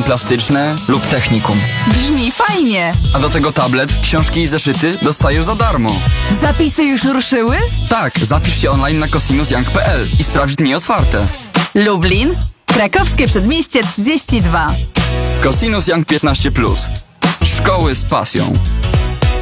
liceum plastyczne lub technikum. Brzmi fajnie! A do tego tablet, książki i zeszyty dostajesz za darmo. Zapisy już ruszyły? Tak, zapisz się online na cosinusyoung.pl i sprawdź dni otwarte. Lublin, Krakowskie Przedmieście 32. Cosinus Young 15+. Szkoły z pasją.